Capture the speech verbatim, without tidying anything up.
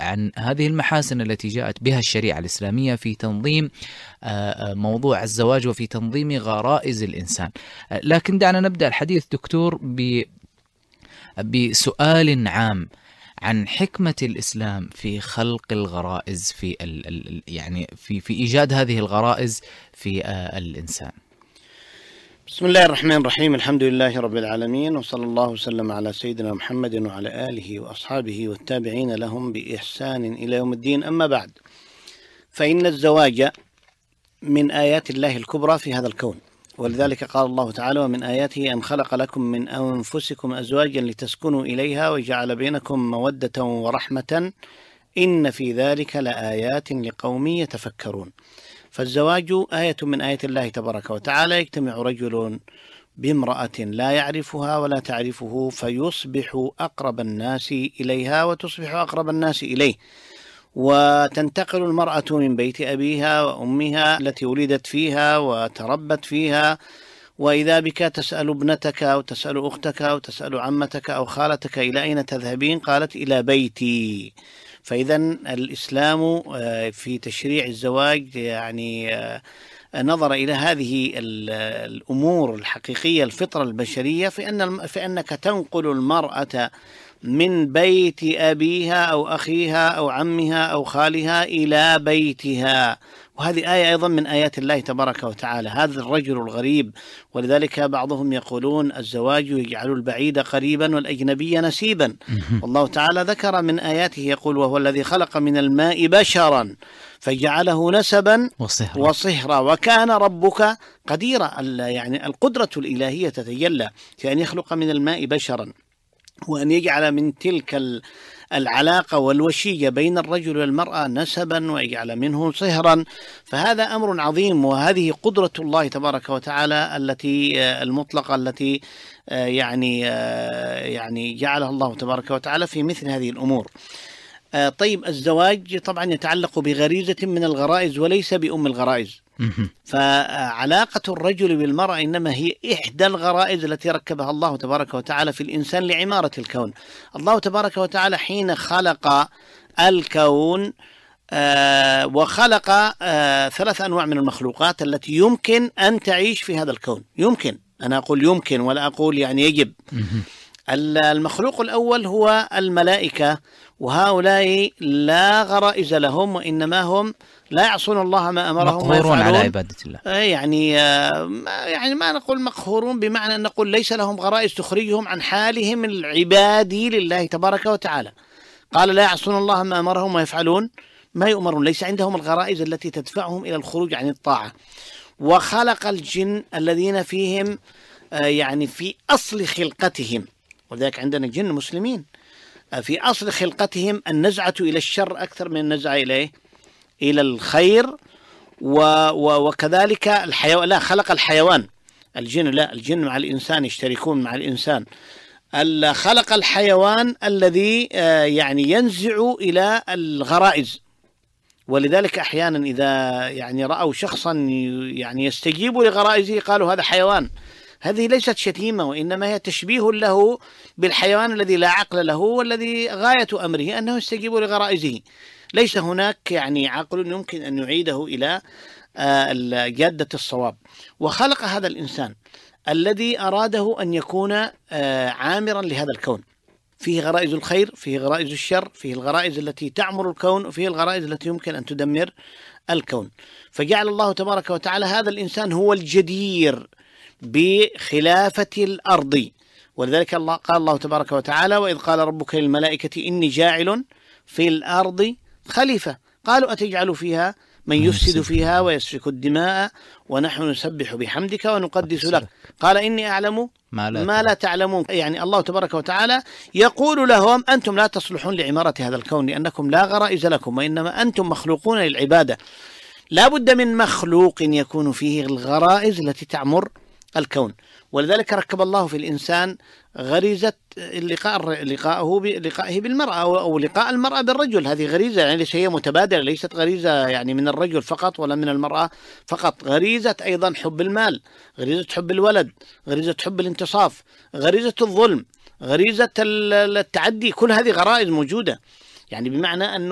عن هذه المحاسن التي جاءت بها الشريعة الإسلامية في تنظيم موضوع الزواج وفي تنظيم غرائز الإنسان. لكن دعنا نبدأ الحديث دكتور بسؤال عام عن حكمة الإسلام في خلق الغرائز في ال يعني في في إيجاد هذه الغرائز في الإنسان. بسم الله الرحمن الرحيم، الحمد لله رب العالمين، وصلى الله وسلم على سيدنا محمد وعلى آله وأصحابه والتابعين لهم بإحسان إلى يوم الدين. أما بعد، فإن الزواج من آيات الله الكبرى في هذا الكون، ولذلك قال الله تعالى: ومن آياته أن خلق لكم من أنفسكم أزواجا لتسكنوا إليها وجعل بينكم مودة ورحمة إن في ذلك لآيات لقوم يتفكرون. فالزواج آية من آيات الله تبارك وتعالى، يجتمع رجل بامرأة لا يعرفها ولا تعرفه فيصبح أقرب الناس إليها وتصبح أقرب الناس إليه، وتنتقل المرأة من بيت أبيها وأمها التي ولدت فيها وتربت فيها، وإذا بك تسأل ابنتك أو تسأل أختك أو تسأل عمتك أو خالتك: إلى أين تذهبين؟ قالت: إلى بيتي. فإذا الإسلام في تشريع الزواج يعني نظر إلى هذه الأمور الحقيقية، الفطرة البشرية، في أن في أنك تنقل المرأة من بيت أبيها أو أخيها أو عمها أو خالها إلى بيتها، وهذه آية أيضا من آيات الله تبارك وتعالى. هذا الرجل الغريب، ولذلك بعضهم يقولون: الزواج يجعل البعيد قريبا والأجنبي نسيبا. والله تعالى ذكر من آياته يقول: وهو الذي خلق من الماء بشرا فجعله نسبا وصهرا, وصهرا وكان ربك قديرا. يعني القدرة الإلهية تتجلى في أن يخلق من الماء بشرا، وأن يجعل من تلك العلاقة والوشية بين الرجل والمرأة نسبا، ويجعل منه صهرا. فهذا أمر عظيم، وهذه قدرة الله تبارك وتعالى التي المطلقة التي يعني يعني جعلها الله تبارك وتعالى في مثل هذه الأمور. طيب، الزواج طبعا يتعلق بغريزة من الغرائز وليس بأم الغرائز. فعلاقة الرجل بالمرأة إنما هي إحدى الغرائز التي ركبها الله تبارك وتعالى في الإنسان لعمارة الكون. الله تبارك وتعالى حين خلق الكون آه وخلق آه ثلاث أنواع من المخلوقات التي يمكن أن تعيش في هذا الكون. يمكن، أنا أقول يمكن ولا أقول يعني يجب. المخلوق الأول هو الملائكة، وهؤلاء لا غرائز لهم، وإنما هم لا يعصون الله ما أمرهم مقهورون على عبادة الله. يعني يعني ما نقول مقهورون بمعنى أن نقول ليس لهم غرائز تخرجهم عن حالهم العبادي لله تبارك وتعالى. قال: لا يعصون الله ما أمرهم ويفعلون ما يؤمرون. ليس عندهم الغرائز التي تدفعهم إلى الخروج عن الطاعة. وخلق الجن الذين فيهم يعني في أصل خلقتهم، وذلك عندنا جن مسلمين في أصل خلقتهم النزعة إلى الشر أكثر من النزعة إليه إلى الخير. و و وكذلك الحيوان، لا، خلق الحيوان. الجن لا، الجن مع الإنسان يشتركون مع الإنسان. خلق الحيوان الذي يعني ينزع إلى الغرائز، ولذلك أحيانا إذا يعني رأوا شخصا يعني يستجيب لغرائزه قالوا: هذا حيوان. هذه ليست شتيمة، وإنما هي تشبيه له بالحيوان الذي لا عقل له، والذي غاية أمره أنه يستجيب لغرائزه. ليس هناك يعني عقل يمكن أن يعيده إلى جادة الصواب. وخلق هذا الإنسان الذي أراده أن يكون عامرا لهذا الكون، فيه غرائز الخير، فيه غرائز الشر، فيه الغرائز التي تعمر الكون، وفيه الغرائز التي يمكن أن تدمر الكون. فجعل الله تبارك وتعالى هذا الإنسان هو الجدير بخلافة الأرض. ولذلك الله قال الله تبارك وتعالى: وإذ قال ربك للملائكة إني جاعل في الأرض خليفة قالوا أتجعل فيها من يفسد فيها ويسفك الدماء ونحن نسبح بحمدك ونقدس لك قال إني أعلم ما لا, ما لا تعلمون. يعني الله تبارك وتعالى يقول لهم: أنتم لا تصلحون لعمارة هذا الكون لأنكم لا غرائز لكم، وإنما أنتم مخلوقون للعبادة. لا بد من مخلوق يكون فيه الغرائز التي تعمر الكون. ولذلك ركب الله في الإنسان غريزة اللقاء لقاءه بلقائه بالمرأة أو لقاء المرأة بالرجل. هذه غريزة يعني ليس هي متبادلة، ليست غريزة يعني من الرجل فقط ولا من المرأة فقط. غريزة أيضا حب المال، غريزة حب الولد، غريزة حب الانتصاف، غريزة الظلم، غريزة التعدي. كل هذه غرائز موجودة، يعني بمعنى أنه